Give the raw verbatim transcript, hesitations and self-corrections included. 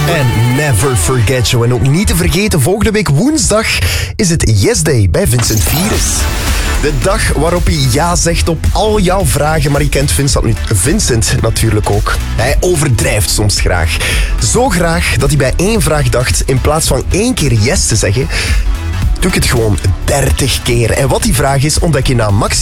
En never forget you. En ook niet te vergeten, volgende week woensdag is het Yes Day bij Vincent Vieres. De dag waarop hij ja zegt op al jouw vragen. Maar je kent Vincent, nu, Vincent natuurlijk ook. Hij overdrijft soms graag. Zo graag dat hij bij één vraag dacht, in plaats van één keer yes te zeggen, doe ik het gewoon dertig keer. En wat die vraag is, ontdek je na maximum